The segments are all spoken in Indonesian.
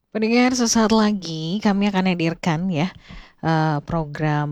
Pendengar, sesaat lagi kami akan hadirkan ya program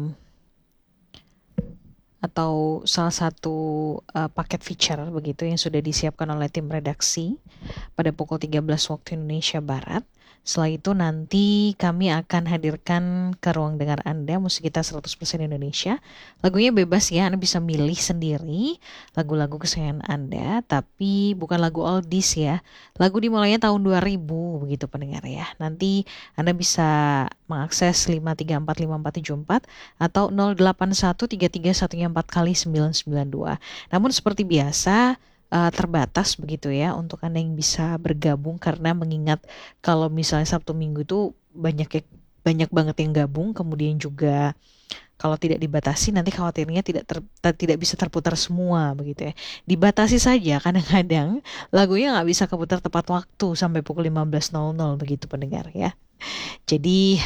atau salah satu paket feature begitu yang sudah disiapkan oleh tim redaksi pada pukul 13 waktu Indonesia Barat. Setelah itu nanti kami akan hadirkan ke ruang dengar Anda musik kita 100% Indonesia. Lagunya bebas ya, Anda bisa milih sendiri lagu-lagu kesayangan Anda, tapi bukan lagu oldies ya. Lagu dimulainya tahun 2000 begitu pendengar ya. Nanti Anda bisa mengakses 5345474 atau 08133114 kali 992. Namun seperti biasa terbatas begitu ya untuk Anda yang bisa bergabung, karena mengingat kalau misalnya Sabtu Minggu itu banyak banget yang gabung, kemudian juga kalau tidak dibatasi nanti khawatirnya tidak bisa terputar semua begitu ya. Dibatasi saja, kadang-kadang lagunya nggak bisa keputar tepat waktu sampai pukul 15.00 begitu pendengar ya. Jadi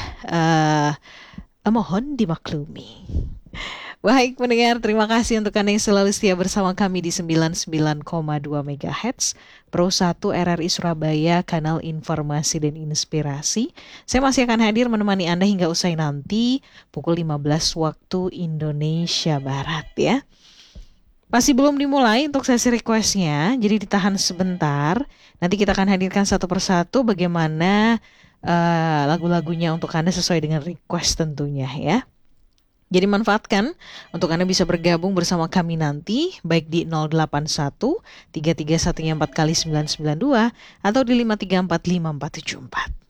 mohon dimaklumi. Baik pendengar, terima kasih untuk Anda yang selalu setia bersama kami di 99,2 MHz Pro 1 RRI Surabaya, kanal informasi dan inspirasi. Saya masih akan hadir menemani Anda hingga usai nanti pukul 15 waktu Indonesia Barat ya. Masih belum dimulai untuk sesi requestnya, jadi ditahan sebentar. Nanti kita akan hadirkan satu persatu bagaimana lagu-lagunya untuk Anda sesuai dengan request tentunya ya. Jadi manfaatkan untuk Anda bisa bergabung bersama kami nanti baik di 081 331 4 kali 992 atau di 5345474.